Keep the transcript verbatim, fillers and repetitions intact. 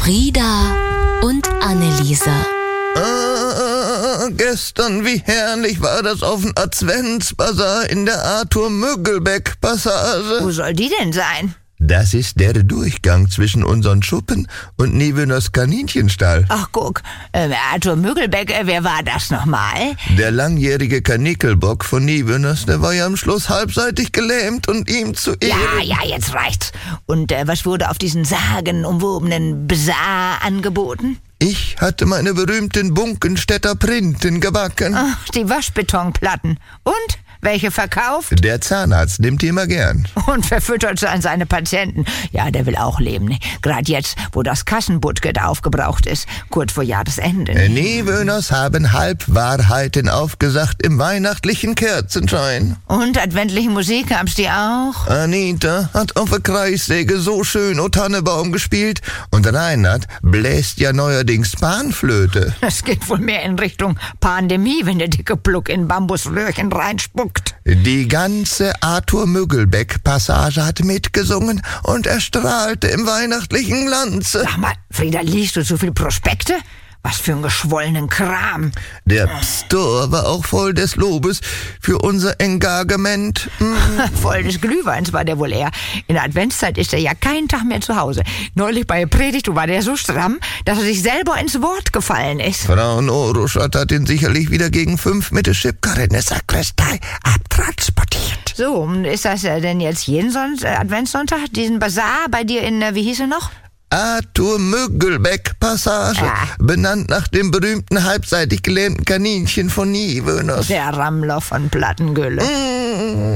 Frieda und Anneliese. Ah, gestern, wie herrlich war das auf dem Adventsbasar in der Arthur-Mögelbeck-Passage. Wo soll die denn sein? Das ist der Durchgang zwischen unseren Schuppen und Niewöners Kaninchenstall. Ach, guck, äh, Arthur Mögelbeck, äh, wer war das nochmal? Der langjährige Karnickelbock von Niewöners, der war ja am Schluss halbseitig gelähmt und ihm zu Ehren... Ja, ja, jetzt reicht's. Und äh, was wurde auf diesen sagenumwobenen Basar angeboten? Ich hatte meine berühmten Bunkenstädter Printen gebacken. Ach, die Waschbetonplatten. Und? Welche verkauft? Der Zahnarzt nimmt die immer gern. Und verfüttert sie an seine Patienten. Ja, der will auch leben, ne? Gerade jetzt, wo das Kassenbudget aufgebraucht ist. Kurz vor Jahresende. Ne? Niewöners haben Halbwahrheiten aufgesagt im weihnachtlichen Kerzenschein. Und adventliche Musik gab's die auch? Anita hat auf der Kreissäge so schön O Tannebaum gespielt und Reinhard bläst ja neuerdings Panflöte. Das geht wohl mehr in Richtung Pandemie, wenn der dicke Pluck in Bambusröhrchen reinspuckt. Die ganze Arthur-Mögelbeck-Passage hat mitgesungen und erstrahlte im weihnachtlichen Glanze. Sag mal, Frieda, liest du so viel Prospekte? Was für einen geschwollenen Kram. Der Pstor war auch voll des Lobes für unser Engagement. Hm. Voll des Glühweins war der wohl eher. In der Adventszeit ist er ja keinen Tag mehr zu Hause. Neulich bei der Predigt war der so stramm, dass er sich selber ins Wort gefallen ist. Frau Noroschat hat ihn sicherlich wieder gegen fünf mit der Schipkarre in der Sakristei abtransportiert. So, und ist das äh, denn jetzt jeden Son- äh, Adventssonntag, diesen Basar bei dir in, äh, wie hieß er noch? Arthur-Mögelbeck-Passage, Ja. benannt nach dem berühmten halbseitig gelähmten Kaninchen von Niewöners. Der Rammler von Plattengülle. Mm.